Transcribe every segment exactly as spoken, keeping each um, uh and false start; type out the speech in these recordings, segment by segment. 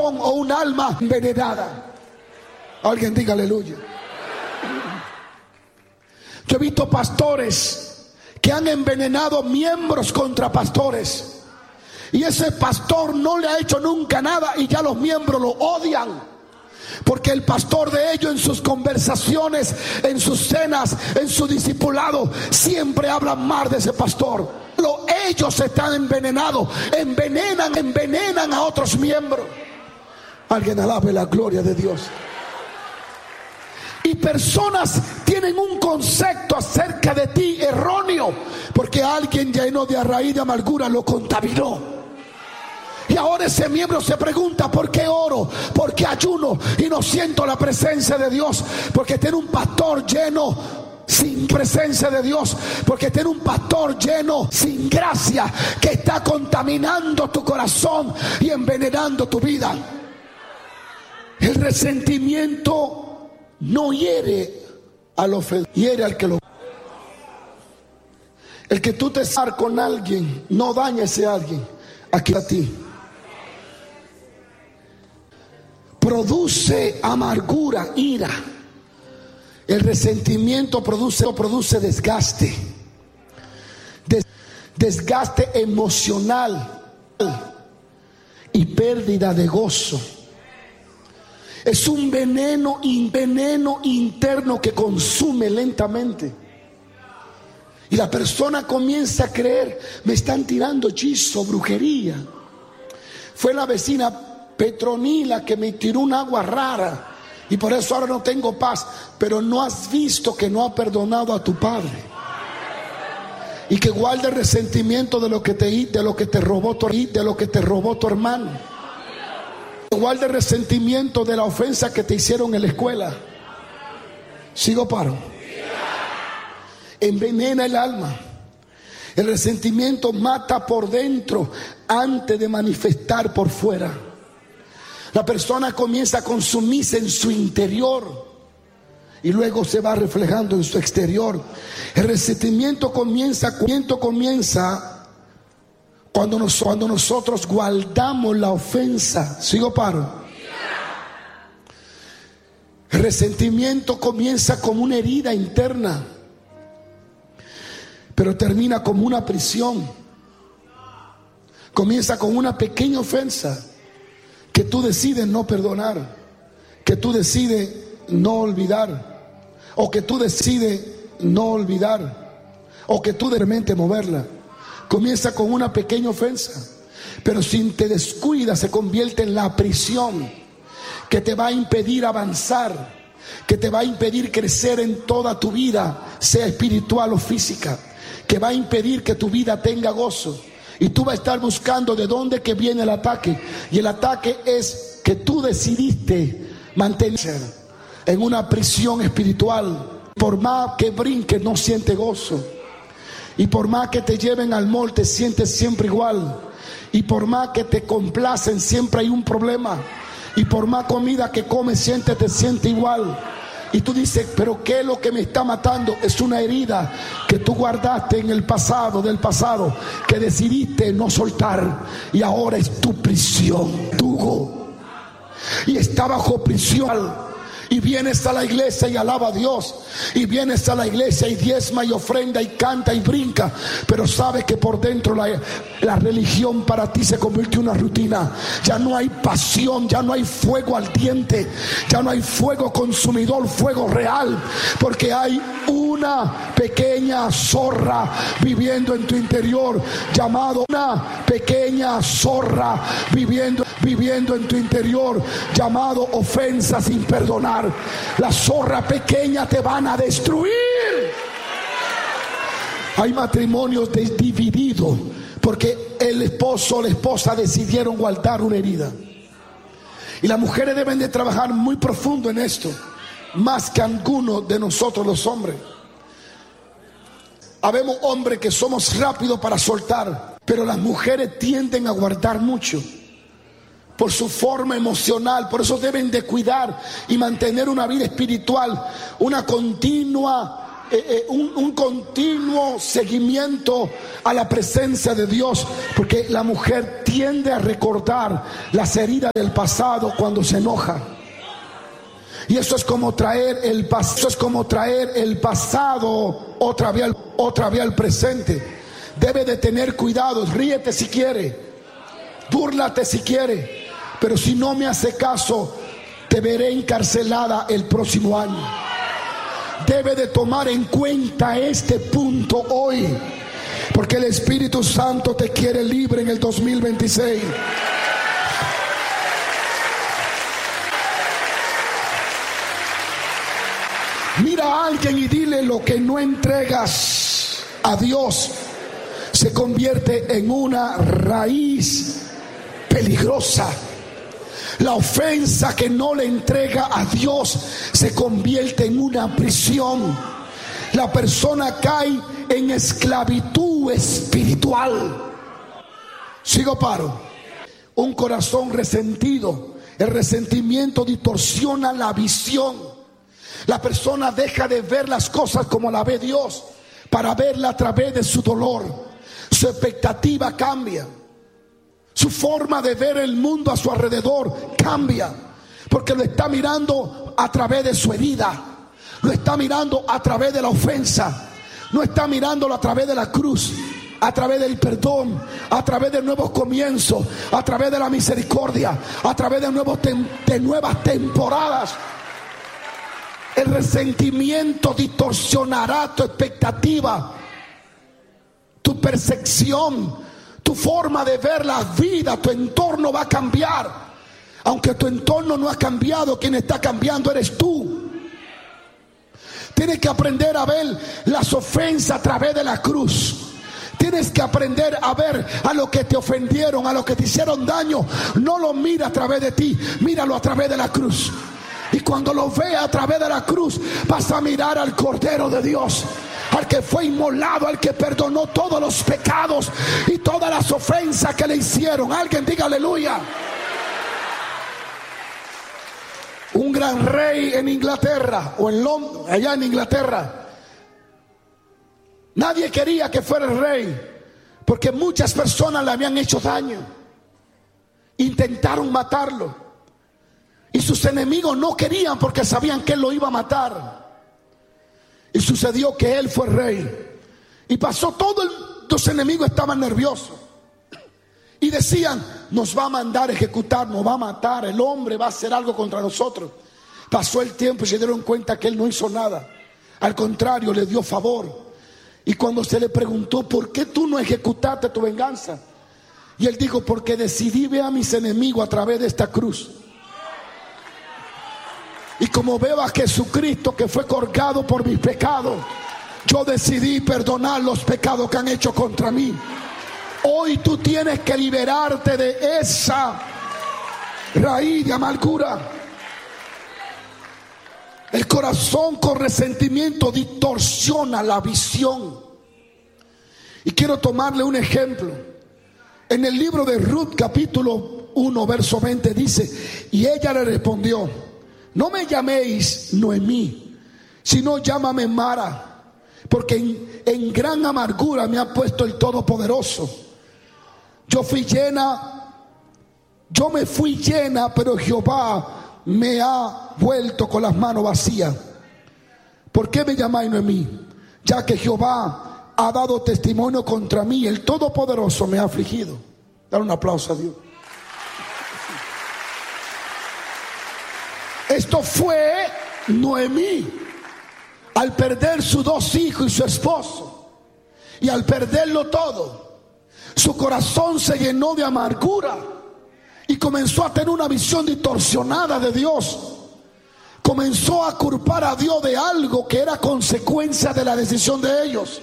corazón o un alma envenenada. Alguien diga aleluya. Yo he visto pastores que han envenenado miembros contra pastores, y ese pastor no le ha hecho nunca nada y ya los miembros lo odian, porque el pastor de ellos en sus conversaciones, en sus cenas, en su discipulado, siempre hablan mal de ese pastor. Ellos están envenenados, envenenan, envenenan a otros miembros. Alguien alabe la gloria de Dios. Y personas tienen un concepto acerca de ti erróneo, porque alguien lleno de raíz de amargura lo contaminó. Y ahora ese miembro se pregunta: ¿por qué oro? ¿Por qué ayuno? Y no siento la presencia de Dios. Porque tiene un pastor lleno sin presencia de Dios, porque tiene un pastor lleno sin gracia, que está contaminando tu corazón y envenenando tu vida. El resentimiento no hiere al ofensor, hiere al que lo... El que tú te estar con alguien no daña a ese alguien, aquí a ti. Produce amargura, ira. El resentimiento produce, produce desgaste, des, desgaste emocional y pérdida de gozo. Es un veneno, un veneno interno que consume lentamente. Y la persona comienza a creer: me están tirando hechizo, brujería. Fue la vecina Petronila que me tiró un agua rara y por eso ahora no tengo paz. Pero no has visto que no ha perdonado a tu padre, y que guarda el resentimiento de lo que te de lo que te robó tu, de lo que te robó tu hermano. Guarda el resentimiento de la ofensa que te hicieron en la escuela. ¿Sigo paro? Envenena el alma. El resentimiento mata por dentro antes de manifestar por fuera. La persona comienza a consumirse en su interior y luego se va reflejando en su exterior. El resentimiento comienza, comienza, comienza cuando, nos, cuando nosotros guardamos la ofensa. ¿Sigo paro? El resentimiento comienza como una herida interna, pero termina como una prisión. Comienza con una pequeña ofensa que tú decides no perdonar, que tú decides no olvidar, o que tú decides no olvidar, o que tú de repente moverla. Comienza con una pequeña ofensa, pero si te descuidas se convierte en la prisión que te va a impedir avanzar, que te va a impedir crecer en toda tu vida, sea espiritual o física, que va a impedir que tu vida tenga gozo. Y tú vas a estar buscando de dónde que viene el ataque. Y el ataque es que tú decidiste mantenerse en una prisión espiritual. Por más que brinques no sientes gozo. Y por más que te lleven al mall te sientes siempre igual. Y por más que te complacen siempre hay un problema. Y por más comida que comes sientes, te sientes igual. Y tú dices: pero ¿qué es lo que me está matando? Es una herida que tú guardaste en el pasado, del pasado, que decidiste no soltar, y ahora es tu prisión, tu y está bajo prisión. Y vienes a la iglesia y alaba a Dios, y vienes a la iglesia y diezma y ofrenda y canta y brinca, pero sabes que por dentro la, la religión para ti se convirtió en una rutina. Ya no hay pasión, ya no hay fuego ardiente, ya no hay fuego consumidor, fuego real, porque hay una pequeña zorra viviendo en tu interior, llamado una pequeña zorra viviendo, viviendo en tu interior, llamado ofensa sin perdonar. La zorra pequeña te van a destruir. Hay matrimonios divididos porque el esposo o la esposa decidieron guardar una herida. Y las mujeres deben de trabajar muy profundo en esto, más que algunos de nosotros los hombres. Habemos hombres que somos rápidos para soltar, pero las mujeres tienden a guardar mucho por su forma emocional. Por eso deben de cuidar y mantener una vida espiritual, una continua eh, eh, un, un continuo seguimiento a la presencia de Dios, porque la mujer tiende a recordar las heridas del pasado cuando se enoja. Y eso es como traer el pas- eso es como traer el pasado otra vez, al- otra vez al presente. Debe de tener cuidado. Ríete si quiere, búrlate si quiere, pero si no me hace caso, te veré encarcelada el próximo año. Debe de tomar en cuenta este punto hoy, porque el Espíritu Santo te quiere libre en el dos mil veintiséis. Mira a alguien y dile: lo que no entregas a Dios se convierte en una raíz peligrosa. La ofensa que no le entrega a Dios se convierte en una prisión. La persona cae en esclavitud espiritual. Sigo paro. Un corazón resentido. El resentimiento distorsiona la visión. La persona deja de ver las cosas como la ve Dios para verla a través de su dolor. Su expectativa cambia. Su forma de ver el mundo a su alrededor cambia, porque lo está mirando a través de su herida, lo está mirando a través de la ofensa, no está mirándolo a través de la cruz, a través del perdón, a través de nuevos comienzos, a través de la misericordia, a través de, nuevos tem- de nuevas temporadas. El resentimiento distorsionará tu expectativa, tu percepción, tu forma de ver la vida. Tu entorno va a cambiar. Aunque tu entorno no ha cambiado, quien está cambiando eres tú. Tienes que aprender a ver las ofensas a través de la cruz. Tienes que aprender a ver a lo que te ofendieron, a lo que te hicieron daño. No lo mira a través de ti, míralo a través de la cruz. Y cuando lo veas a través de la cruz, vas a mirar al Cordero de Dios, al que fue inmolado, al que perdonó todos los pecados y todas las ofensas que le hicieron. Alguien diga aleluya. Un gran rey en Inglaterra, o en Londres, allá en Inglaterra, nadie quería que fuera el rey, porque muchas personas le habían hecho daño. Intentaron matarlo. Y sus enemigos no querían, porque sabían que él lo iba a matar. Y sucedió que él fue rey. Y pasó todo, el, los enemigos estaban nerviosos. Y decían: nos va a mandar a ejecutar, nos va a matar, el hombre va a hacer algo contra nosotros. Pasó el tiempo y se dieron cuenta que él no hizo nada. Al contrario, le dio favor. Y cuando se le preguntó: ¿por qué tú no ejecutaste tu venganza? Y él dijo: porque decidí ver a mis enemigos a través de esta cruz. Y como veo a Jesucristo que fue colgado por mis pecados, yo decidí perdonar los pecados que han hecho contra mí. Hoy tú tienes que liberarte de esa raíz de amargura. El corazón con resentimiento distorsiona la visión. Y quiero tomarle un ejemplo. En el libro de Ruth, capítulo uno, verso veinte, dice: y ella le respondió: no me llaméis Noemí, sino llámame Mara, porque en, en gran amargura me ha puesto el Todopoderoso. Yo fui llena, yo me fui llena, pero Jehová me ha vuelto con las manos vacías. ¿Por qué me llamáis Noemí? Ya que Jehová ha dado testimonio contra mí, el Todopoderoso me ha afligido. Dale un aplauso a Dios. Esto fue Noemí, al perder sus dos hijos y su esposo, y al perderlo todo, su corazón se llenó de amargura y comenzó a tener una visión distorsionada de Dios. Comenzó a culpar a Dios de algo que era consecuencia de la decisión de ellos.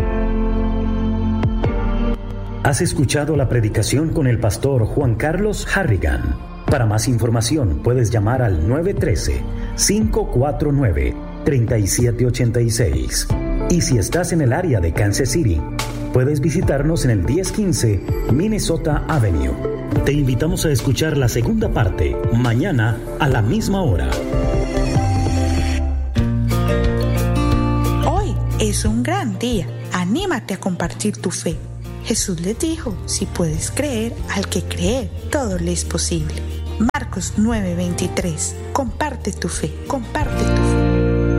Has escuchado la predicación con el pastor Juan Carlos Harrigan. Para más información puedes llamar al nueve uno tres, cinco cuatro nueve, tres siete ocho seis. Y si estás en el área de Kansas City, puedes visitarnos en el diez quince Minnesota Avenue. Te invitamos a escuchar la segunda parte mañana a la misma hora. Hoy, es un gran día. Anímate a compartir tu fe. Jesús les dijo, si puedes creer, al que cree, todo le es posible. Marcos nueve veintitrés. Comparte tu fe, comparte tu fe.